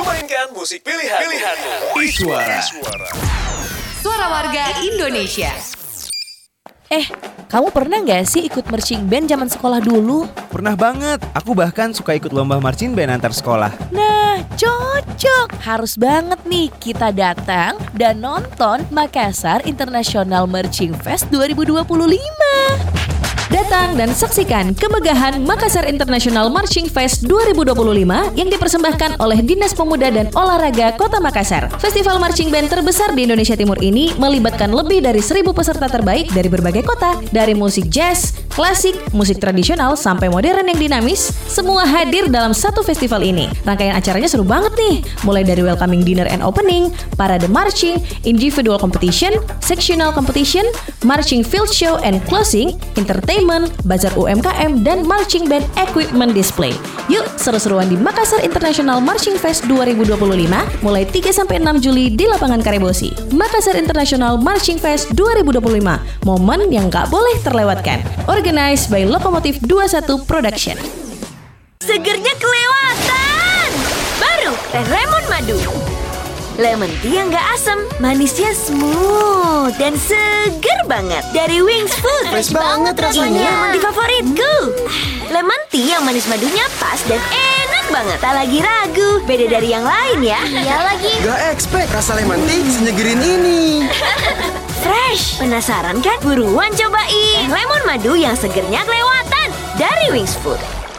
Mainkan musik pilihanmu. Iswara. Suara Warga Indonesia. Kamu pernah gak sih ikut marching band zaman sekolah dulu? Pernah banget, aku bahkan suka ikut lomba marching band antar sekolah. Nah, cocok. Harus banget nih kita datang dan nonton Makassar International Marching Fest 2025. Datang dan saksikan kemegahan Makassar International Marching Fest 2025 yang dipersembahkan oleh Dinas Pemuda dan Olahraga Kota Makassar. Festival marching band terbesar di Indonesia Timur ini melibatkan lebih dari 1.000 peserta terbaik dari berbagai kota. Dari musik jazz, klasik, musik tradisional, sampai modern yang dinamis, semua hadir dalam satu festival ini. Rangkaian acaranya seru banget nih, mulai dari welcoming dinner and opening, parade marching, individual competition, sectional competition, marching field show and closing, entertainment, bazar UMKM, dan marching band equipment display. Yuk, seru-seruan di Makassar International Marching Fest 2025 mulai 3-6 Juli di lapangan Karebosi. Makassar International Marching Fest 2025, momen yang gak boleh terlewatkan. Organized by Lokomotif 21 Production. Segernya kelewatan. Baru Teh Lemon Madu. Lemon tea yang gak asam, manisnya smooth dan seger banget. Dari Wings Food. Fresh banget rasanya. Ini lemon tea favoritku. Lemon tea yang manis madunya pas dan enak banget. Tak lagi ragu, beda dari yang lain ya. Iya lagi. Gak expect rasa lemon tea senyegerin ini. Fresh. Penasaran kan? Buruan cobain. Lemon madu yang segernya kelewatan. Dari Wings Food.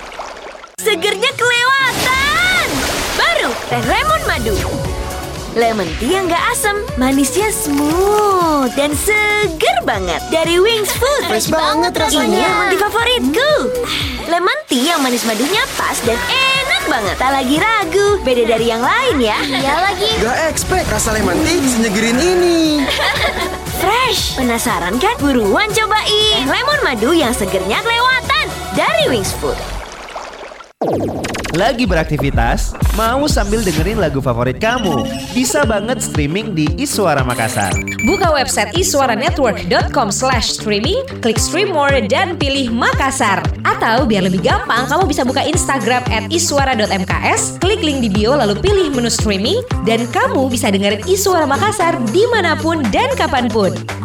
Segernya kelewatan. Baru Teh Lemon Madu. Lemon tea yang gak asam, manisnya smooth dan seger banget. Dari Wings Food. Fresh banget rasanya. Ini lemon tea favoritku. Lemon tea yang manis madunya pas dan enak banget. Tak lagi ragu, beda dari yang lain ya. Iya lagi. Gak expect rasa lemon tea senyegerin ini. Fresh. Penasaran kan? Buruan cobain. Lemon madu yang segernya kelewatan. Dari Wings Food. Lagi beraktivitas? Mau sambil dengerin lagu favorit kamu? Bisa banget streaming di Iswara Makassar. Buka website iswaranetwork.com/streaming, klik stream more dan pilih Makassar. Atau biar lebih gampang, kamu bisa buka Instagram @iswara.mks, klik link di bio lalu pilih menu streaming, dan kamu bisa dengerin Iswara Makassar dimanapun dan kapanpun.